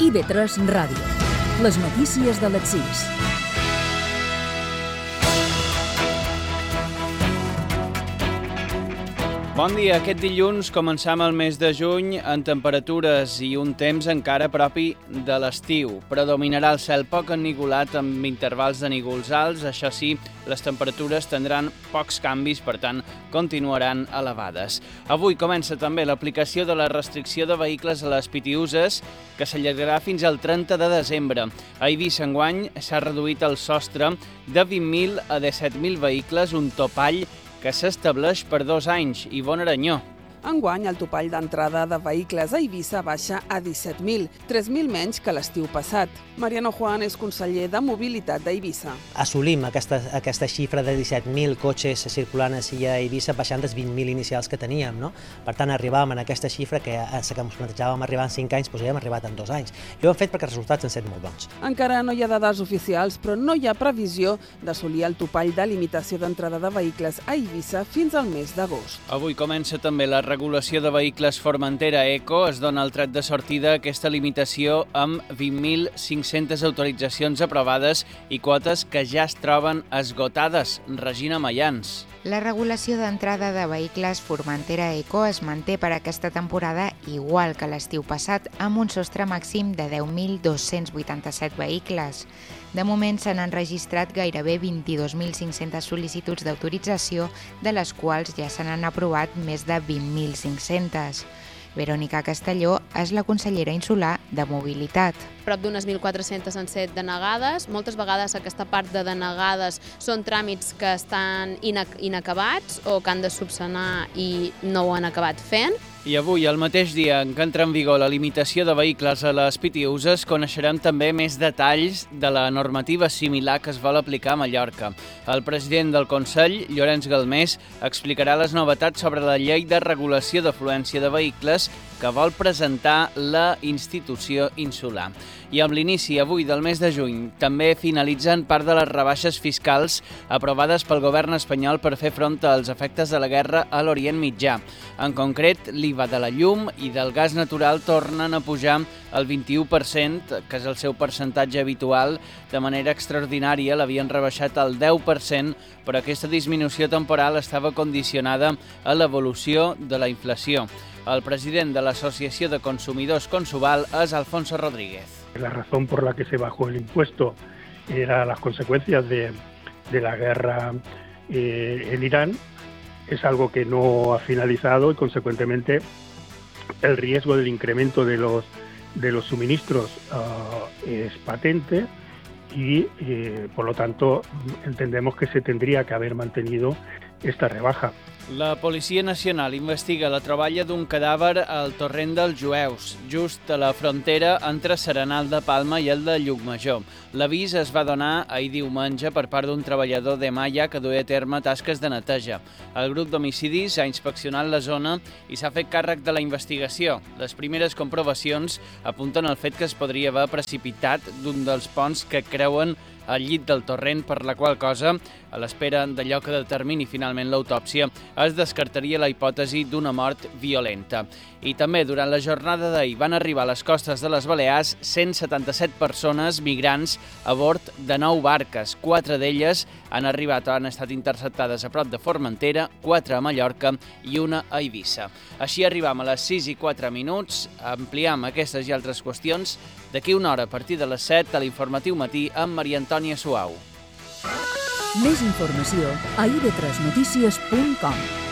IB3 Ràdio. Les notícies de les 6. Bon dia. Aquest dilluns començam el mes de juny en temperatures i un temps encara propi de l'estiu. Predominarà el cel poc ennigolat amb intervals de nígols alts. Això sí, les temperatures tindran pocs canvis, per tant, continuaran elevades. Avui comença també l'aplicació de la restricció de vehicles a les Pitiüses, que s'allargarà fins al 30 de desembre. A Eivissa enguany s'ha reduït el sostre de 20.000 a 17.000 vehicles, un topall que s'estableix per 2 anys. Ivonne Aranyó. Enguany, el topall d'entrada de vehicles a Eivissa baixa a 17.000, 3.000 menys que l'estiu passat. Mariano Juan és conseller de Mobilitat d'Eivissa. Assolim aquesta xifra de 17.000 cotxes circulant a Eivissa baixant dels 20.000 inicials que teníem, no? Per tant, arribàvem a aquesta xifra que ens plantejàvem arribar en 5 anys, doncs ja hem arribat en 2 anys. I ho hem fet perquè els resultats han estat molt bons. Encara no hi ha dades oficials, però no hi ha previsió d'assolir el topall de limitació d'entrada de vehicles a Eivissa fins al mes d'agost. Avui comença també la regulació de vehicles Formentera Eco. Es dona el tret de sortida a aquesta limitació amb 20.500 autoritzacions aprovades i quotes que ja es troben esgotades. Regina Mayans. La regulació d'entrada de vehicles Formentera Eco es manté per aquesta temporada igual que l'estiu passat, amb un sostre màxim de 10.287 vehicles. De moment s'han enregistrat gairebé 22.500 sol·licituds d'autorització, de les quals ja se n'han aprovat més de 20.500. Verònica Castelló és la consellera insular de Mobilitat. Prop d'unes 1.400 han set denegades. Moltes vegades aquesta part de denegades són tràmits que estan inacabats o que han de subsanar i no ho han acabat fent. I avui, el mateix dia en què entra en vigor la limitació de vehicles a les Pitiüses, coneixerem també més detalls de la normativa similar que es vol aplicar a Mallorca. El president del Consell, Llorenç Galmés, explicarà les novetats sobre la llei de regulació d'afluència de vehicles que vol presentar la institució insular. I amb l'inici avui del mes de juny també finalitzen part de les rebaixes fiscals aprovades pel govern espanyol per fer front als efectes de la guerra a l'Orient Mitjà. En concret, l'IVA de la llum i del gas natural tornen a pujar el 21%, que és el seu percentatge habitual. De manera extraordinària l'havien rebaixat al 10%, però aquesta disminució temporal estava condicionada a l'evolució de la inflació. El president de l'Asociació de Consumidors Consuval és Alfonso Rodríguez. La razón por la que se bajó el impuesto era las consecuencias de la guerra en Irán. Es algo que no ha finalizado y, consecuentemente, el riesgo del incremento de los suministros es patente y, por lo tanto, entendemos que se tendría que haber mantenido esta rebaja. La Policia Nacional investiga la troballa d'un cadàver al torrent dels Jueus, just a la frontera entre Serenal de Palma i el de Llucmajor. L'avís es va donar ahir diumenge per part d'un treballador de Malla que duia a terme tasques de neteja. El grup d'homicidis ha inspeccionat la zona i s'ha fet càrrec de la investigació. Les primeres comprovacions apunten al fet que es podria haver precipitat d'un dels ponts que creuen al llit del torrent, per la qual cosa, a l'espera d'allò que determini finalment l'autòpsia, es descartaria la hipòtesi d'una mort violenta. I també, durant la jornada d'ahir, van arribar a les costes de les Balears 177 persones migrants a bord de 9 barques. 4 d'elles han estat interceptades a prop de Formentera, 4 a Mallorca i 1 a Eivissa. Així arribam a les 6:04. Ampliam aquestes i altres qüestions d'aquí una hora a partir de les 7 a l'Informatiu Matí amb Maria Antònia Suau. Més informació a ib3notícies.com.